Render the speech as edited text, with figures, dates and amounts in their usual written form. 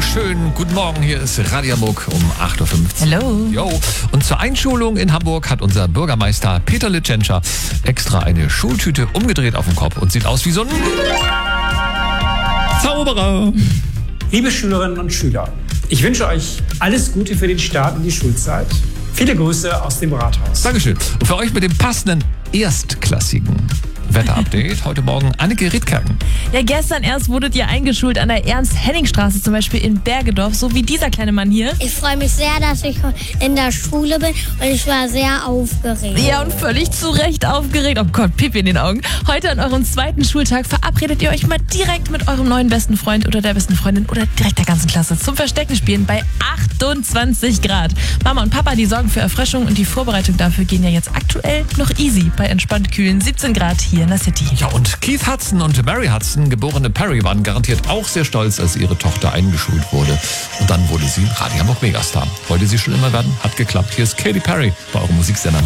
Schönen guten Morgen, hier ist Radio Hamburg um 8.15 Uhr. Hallo. Jo. Und zur Einschulung in Hamburg hat unser Bürgermeister Peter Litschenscher extra eine Schultüte umgedreht auf dem Kopf und sieht aus wie so ein Zauberer. Liebe Schülerinnen und Schüler, ich wünsche euch alles Gute für den Start in die Schulzeit. Viele Grüße aus dem Rathaus. Dankeschön. Und für euch mit dem passenden erstklassigen Wetterupdate heute Morgen Anneke Riedkerken. Ja, gestern erst wurdet ihr eingeschult an der Ernst-Henning-Straße, zum Beispiel in Bergedorf, so wie dieser kleine Mann hier. Ich freue mich sehr, dass ich in der Schule bin und ich war sehr aufgeregt. Ja, und völlig zu Recht aufgeregt. Oh Gott, Pipi in den Augen. Heute an eurem zweiten Schultag verabredet ihr euch mal direkt mit eurem neuen besten Freund oder der besten Freundin oder direkt der ganzen Klasse zum Versteckenspielen bei 28 Grad. Mama und Papa, die sorgen für Erfrischung und die Vorbereitung dafür gehen ja jetzt aktuell noch easy bei entspannt kühlen 17 Grad hier in der City. Ja, und Keith Hudson und Mary Hudson, geborene Perry, waren garantiert auch sehr stolz, als ihre Tochter eingeschult wurde. Und dann wurde sie Radio Hamburg Megastar. Wollte sie schon immer werden, hat geklappt. Hier ist Katy Perry bei eurem Musiksender.